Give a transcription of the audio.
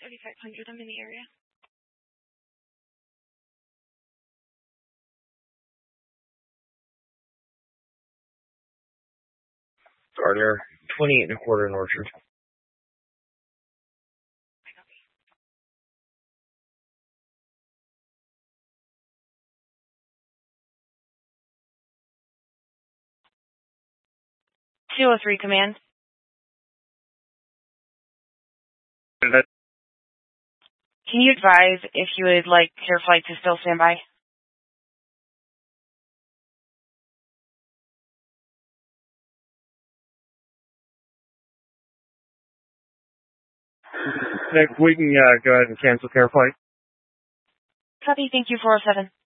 3500, I'm in the area. Gardner, 28 and a quarter in Orchard. .203 command. Can you advise if you would like your flight to still stand by? Nick, we can go ahead and cancel care flight. Copy, thank you, 407.